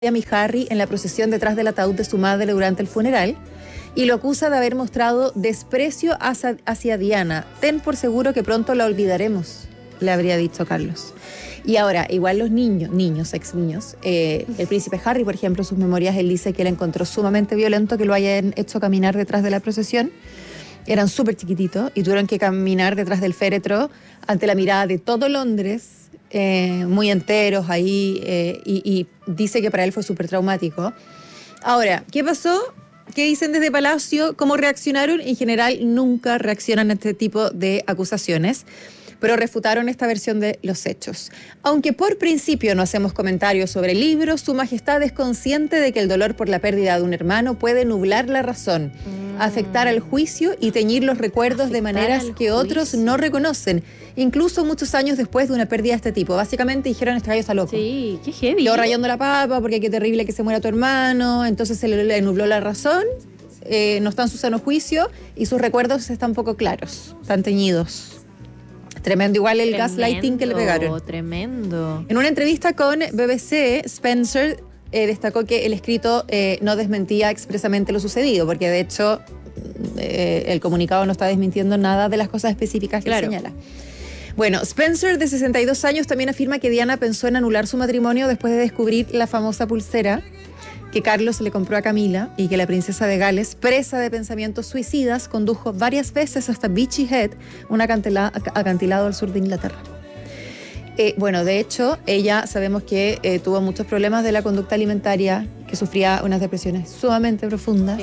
Miami Harry en la procesión detrás del ataúd de su madre durante el funeral y lo acusa de haber mostrado desprecio hacia Diana. Ten por seguro que pronto la olvidaremos, le habría dicho Carlos. Y ahora, igual los ex niños, el príncipe Harry, por ejemplo, en sus memorias, él dice que él encontró sumamente violento que lo hayan hecho caminar detrás de la procesión. Eran súper chiquititos y tuvieron que caminar detrás del féretro ante la mirada de todo Londres, muy enteros ahí, y dice que para él fue súper traumático. Ahora, ¿qué pasó? ¿Qué dicen desde Palacio? ¿Cómo reaccionaron? En general nunca reaccionan a este tipo de acusaciones, pero refutaron esta versión de los hechos. Aunque por principio no hacemos comentarios sobre el libro, Su Majestad es consciente de que el dolor por la pérdida de un hermano puede nublar la razón, afectar al juicio y teñir los recuerdos de maneras que otros no reconocen, incluso muchos años después de una pérdida de este tipo. Básicamente dijeron, este gallo está loco. Sí, qué heavy. Quedó rayando la papa porque qué terrible que se muera tu hermano, entonces se le nubló la razón, no está en su sano juicio y sus recuerdos están poco claros, están teñidos. Tremendo, igual el gaslighting que le pegaron. Tremendo. En una entrevista con BBC, Spencer destacó que el escrito no desmentía expresamente lo sucedido, porque de hecho el comunicado no está desmintiendo nada de las cosas específicas que señala. Bueno, Spencer, de 62 años, también afirma que Diana pensó en anular su matrimonio después de descubrir la famosa pulsera que Carlos le compró a Camila y que la princesa de Gales, presa de pensamientos suicidas, condujo varias veces hasta Beachy Head, un acantilado al sur de Inglaterra. Bueno, de hecho, ella sabemos que tuvo muchos problemas de la conducta alimentaria, que sufría unas depresiones sumamente profundas,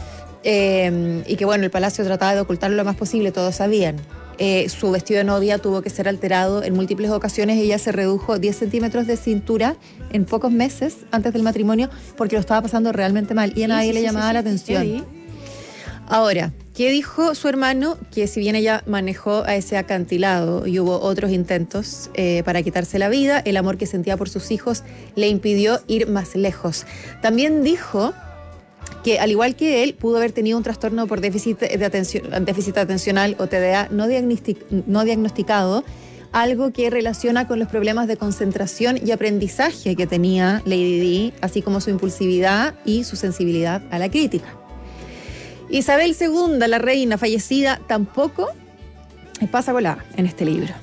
y que bueno, el palacio trataba de ocultarlo lo más posible, todos sabían. Su vestido de novia tuvo que ser alterado en múltiples ocasiones. Ella se redujo 10 centímetros de cintura en pocos meses antes del matrimonio porque lo estaba pasando realmente mal y a nadie le llamaba la atención. Ahora, ¿qué dijo su hermano? Que si bien ella manejó a ese acantilado y hubo otros intentos para quitarse la vida, el amor que sentía por sus hijos le impidió ir más lejos. También dijo que al igual que él, pudo haber tenido un trastorno por déficit atencional o TDA no diagnosticado, algo que relaciona con los problemas de concentración y aprendizaje que tenía Lady Di, así como su impulsividad y su sensibilidad a la crítica. Isabel II, la reina fallecida, tampoco pasa volada en este libro,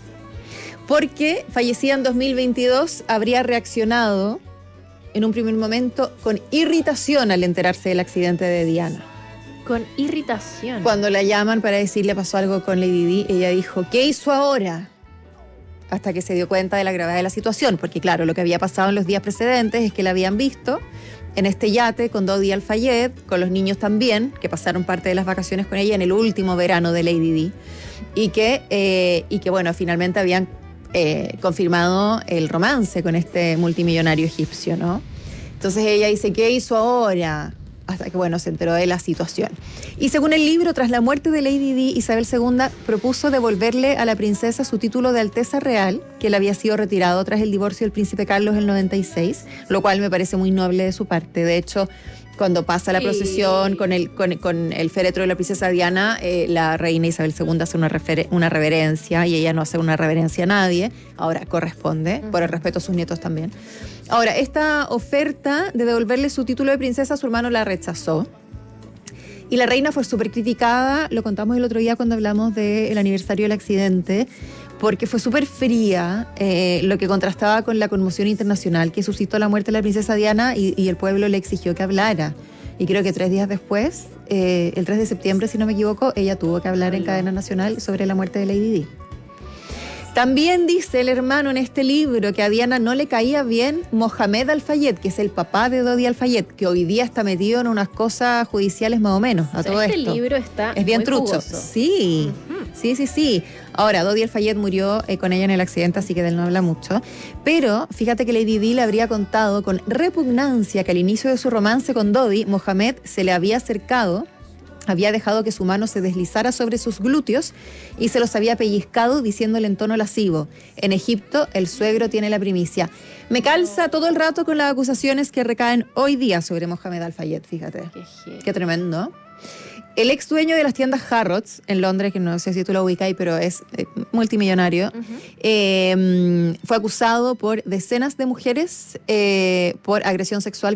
porque fallecida en 2022 habría reaccionado en un primer momento con irritación al enterarse del accidente de Diana. Con irritación. Cuando la llaman para decirle pasó algo con Lady Di, ella dijo, ¿qué hizo ahora? Hasta que se dio cuenta de la gravedad de la situación, porque claro, lo que había pasado en los días precedentes es que la habían visto en este yate con Dodi Al-Fayed, con los niños también, que pasaron parte de las vacaciones con ella en el último verano de Lady Di, y que bueno, finalmente habían confirmado el romance con este multimillonario egipcio, ¿no? Entonces ella dice, ¿qué hizo ahora? Hasta que, bueno, se enteró de la situación. Y según el libro, tras la muerte de Lady Di, Isabel II propuso devolverle a la princesa su título de Alteza Real, que le había sido retirado tras el divorcio del príncipe Carlos en el 96, lo cual me parece muy noble de su parte. De hecho, cuando pasa la procesión con el féretro de la princesa Diana, la reina Isabel II hace una reverencia y ella no hace una reverencia a nadie. Ahora corresponde, por el respeto a sus nietos también. Ahora, esta oferta de devolverle su título de princesa, su hermano la rechazó. Y la reina fue súper criticada, lo contamos el otro día cuando hablamos del aniversario del accidente, porque fue súper fría, lo que contrastaba con la conmoción internacional que suscitó la muerte de la princesa Diana y el pueblo le exigió que hablara. Y creo que 3 días después, el 3 de septiembre, si no me equivoco, ella tuvo que hablar en cadena nacional sobre la muerte de Lady Di. También dice el hermano en este libro que a Diana no le caía bien Mohamed Al-Fayed, que es el papá de Dodi Al-Fayed, que hoy día está metido en unas cosas judiciales más o menos. Este libro está es bien muy trucho. jugoso. Sí, sí. Ahora, Dodi Al-Fayed murió con ella en el accidente, así que de él no habla mucho. Pero fíjate que Lady Di le habría contado con repugnancia que al inicio de su romance con Dodi, Mohamed se le había acercado, había dejado que su mano se deslizara sobre sus glúteos y se los había pellizcado diciéndole en tono lascivo, en Egipto el suegro tiene la primicia. Me calza todo el rato con las acusaciones que recaen hoy día sobre Mohamed Al-Fayed, fíjate. Qué tremendo. El ex dueño de las tiendas Harrods en Londres, que no sé si tú lo ubicas, pero es multimillonario, fue acusado por decenas de mujeres por agresión sexual